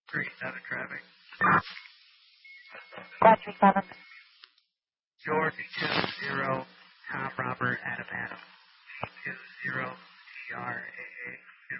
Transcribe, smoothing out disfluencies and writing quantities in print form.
37 traffic. Roger, 7. George 20, Tom Robert, Adam Adam. 20, GRAA.